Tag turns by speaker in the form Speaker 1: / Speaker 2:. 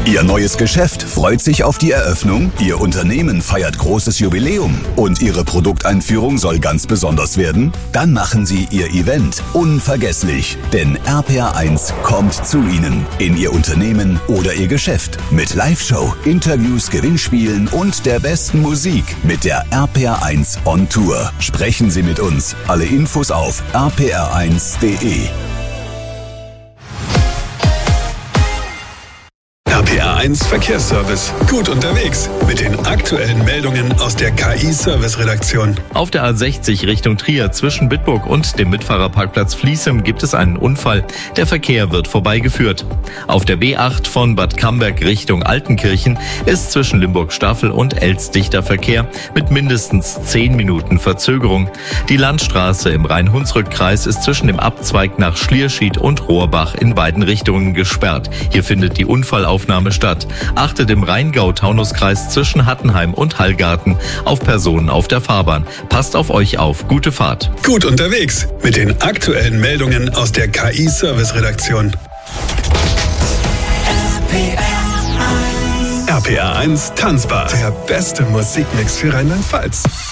Speaker 1: Ihr neues Geschäft freut sich auf die Eröffnung, Ihr Unternehmen feiert großes Jubiläum und Ihre Produkteinführung soll ganz besonders werden? Dann machen Sie Ihr Event unvergesslich, denn RPR1 kommt zu Ihnen in Ihr Unternehmen oder Ihr Geschäft mit Live-Show, Interviews, Gewinnspielen und der besten Musik mit der RPR1 on Tour. Sprechen Sie mit uns. Alle Infos auf rpr1.de.
Speaker 2: RPR1 Verkehrsservice. Gut unterwegs mit den aktuellen Meldungen aus der KI-Service-Redaktion.
Speaker 3: Auf der A60 Richtung Trier zwischen Bitburg und dem Mitfahrerparkplatz Fließem gibt es einen Unfall. Der Verkehr wird vorbeigeführt. Auf der B8 von Bad Camberg Richtung Altenkirchen ist zwischen Limburg-Staffel und Elst dichter Verkehr mit mindestens 10 Minuten Verzögerung. Die Landstraße im Rhein-Hunsrück-Kreis ist zwischen dem Abzweig nach Schlierschied und Rohrbach in beiden Richtungen gesperrt. Hier findet die Unfallaufnahme statt. Achtet im Rheingau-Taunus-Kreis zwischen Hattenheim und Hallgarten auf Personen auf der Fahrbahn. Passt auf euch auf. Gute Fahrt.
Speaker 2: Gut unterwegs mit den aktuellen Meldungen aus der KI-Service-Redaktion. RPR1 Tanzbar. Der beste Musikmix für Rheinland-Pfalz.